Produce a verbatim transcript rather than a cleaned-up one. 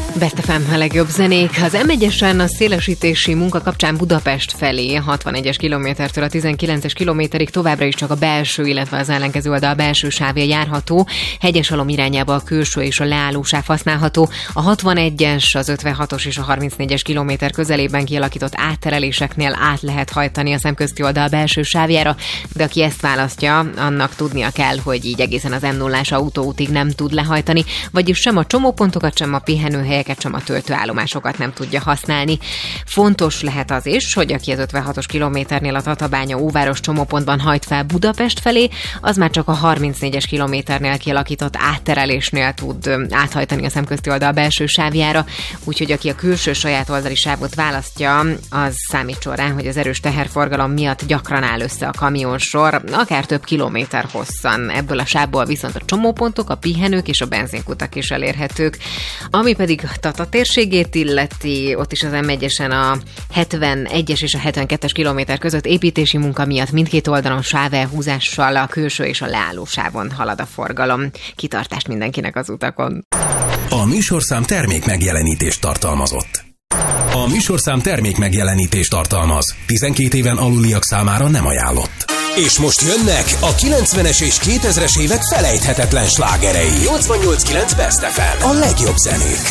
Best ef em a legjobb zenék. Az em egyesen a szélesítési munka kapcsán Budapest felé hatvanegyes kilométertől a tizenkilences kilométerig továbbra is csak a belső, illetve az ellenkező oldal belső sávja járható. Hegyesalom irányába a külső és a leálló sáv használható. A hatvanegyes, az ötvenhatos és a harmincnégyes kilométer közelében kialakított áttereléseknél át lehet hajtani a szemközti oldal belső sávjára, de aki ezt választja, annak tudnia kell, hogy így egészen az em nullás autóútig nem tud lehajtani, vagyis sem a csomópontokat, sem a pihenőhelyeket, sem a töltőállomásokat nem tudja használni. Fontos lehet az is, hogy aki az ötvenhatos kilométernél a Tatabánya Óváros csomópontban hajt fel Budapest felé, az már csak a harmincnégyes kilométernél kialakított átterelésnél tud áthajtani a szemközti oldal belső sávjára, úgyhogy aki a külső saját oldali sávot választja, az számítson rá, hogy az erős teherforgalom miatt gyakran áll össze a kamionsor, akár több kilométer hosszan. Ebből a sávból viszont a csomópontok, a pihenők és a benzinkutak is elérhetők. Ami pedig Tata térségét illeti, ott is az em egyesen a hetvenegyes és a hetvenkettes kilométer között építési munka miatt mindkét oldalon sávelhúzással a külső és a leálló sávon halad a forgalom. Kitartást mindenkinek az utakon. A műsorszám termék megjelenítést tartalmazott. A műsorszám termék megjelenítést tartalmaz. tizenkét éven aluliak számára nem ajánlott. És most jönnek a kilencvenes és kétezres évek felejthetetlen slágerei. nyolcvannyolc kilenc Best ef em. A legjobb zenék.